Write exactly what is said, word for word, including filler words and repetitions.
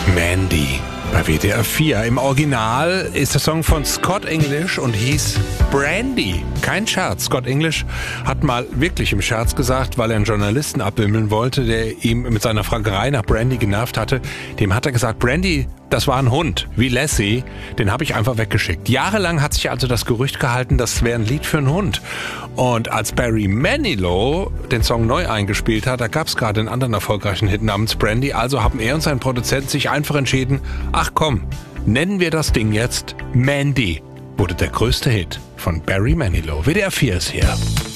Mandy bei W D R vier. Im Original ist der Song von Scott English und hieß Brandy. Kein Scherz. Scott English hat mal wirklich im Scherz gesagt, weil er einen Journalisten abwimmeln wollte, der ihm mit seiner Fragerei nach Brandy genervt hatte. Dem hat er gesagt, Brandy, das war ein Hund, wie Lassie, den habe ich einfach weggeschickt. Jahrelang hat sich also das Gerücht gehalten, das wäre ein Lied für einen Hund. Und als Barry Manilow den Song neu eingespielt hat, da gab es gerade einen anderen erfolgreichen Hit namens Brandy, also haben er und sein Produzent sich einfach entschieden, ach komm, nennen wir das Ding jetzt Mandy. Wurde der größte Hit von Barry Manilow. W D R vier ist hier.